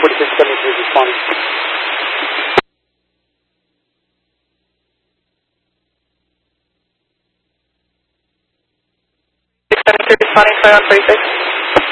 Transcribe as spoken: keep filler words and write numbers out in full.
forty-six seventy-three responding. six seventy-three responding, sorry, on forty-six.